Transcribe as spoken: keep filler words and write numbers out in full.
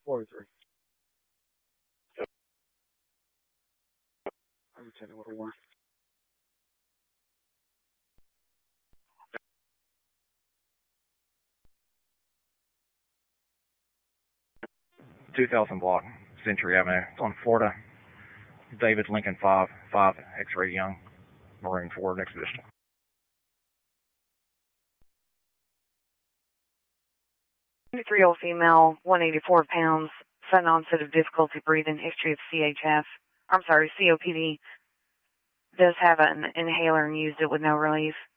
forty-three. I'm attending with a one. two thousand block, Century Avenue. It's on Florida. David Lincoln five, five, X-ray Young, Maroon Ford Expedition. twenty-three-year-old female, one hundred eighty-four pounds, sudden onset of difficulty breathing, history of C H F. I'm sorry, C O P D. Does have an inhaler and used it with no relief.